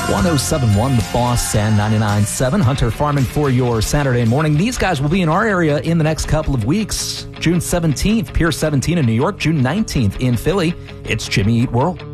107.1 The Boss and 99.7 Hunter Farming for your Saturday morning. These guys will be in our area in the next couple of weeks. June 17th, Pier 17 in New York. June 19th in Philly. It's Jimmy Eat World.